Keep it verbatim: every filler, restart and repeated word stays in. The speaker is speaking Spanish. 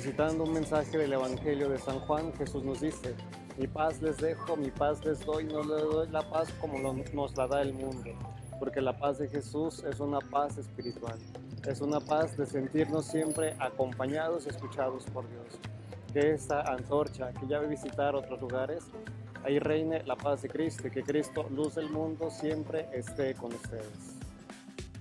Citando un mensaje del Evangelio de San Juan, Jesús nos dice: mi paz les dejo, mi paz les doy, no les doy la paz como lo- nos la da el mundo, porque la paz de Jesús es una paz espiritual, es una paz de sentirnos siempre acompañados y escuchados por Dios. Que esta antorcha que ya va a visitar otros lugares, ahí reine la paz de Cristo y que Cristo, luz del mundo, siempre esté con ustedes.